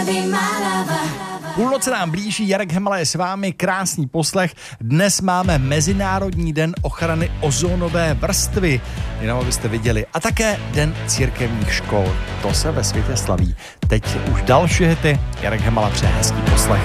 Půlnoc nám blíží, Jarek Hemala je s vámi, krásný poslech. Dnes máme Mezinárodní den ochrany ozónové vrstvy, jenom abyste viděli. A také Den církevních škol, to se ve světě slaví. Teď už další hity, Jarek Hemala přeje hezký poslech.